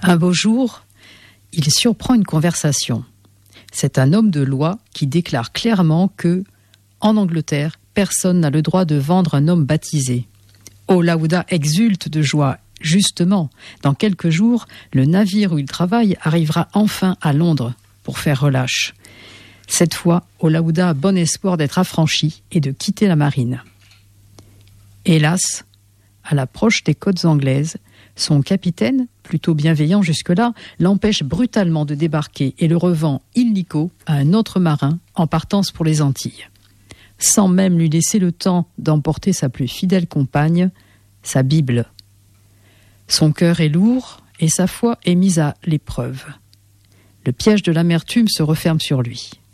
Un beau jour, il surprend une conversation. C'est un homme de loi qui déclare clairement que, en Angleterre, personne n'a le droit de vendre un homme baptisé. Olaudah exulte de joie. Justement, dans quelques jours, le navire où il travaille arrivera enfin à Londres pour faire relâche. Cette fois, Olaudah a bon espoir d'être affranchi et de quitter la marine. Hélas, à l'approche des côtes anglaises, son capitaine, plutôt bienveillant jusque-là, l'empêche brutalement de débarquer et le revend illico à un autre marin en partance pour les Antilles. Sans même lui laisser le temps d'emporter sa plus fidèle compagne, sa Bible. Son cœur est lourd et sa foi est mise à l'épreuve. Le piège de l'amertume se referme sur lui.